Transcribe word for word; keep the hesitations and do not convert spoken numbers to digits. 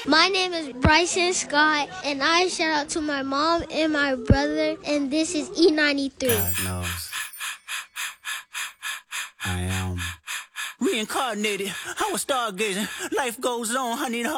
My name is Bryson Scott, and I shout out to my mom and my brother, and this is E ninety-three. God knows. I am reincarnated. I was stargazing. Life goes on. I need a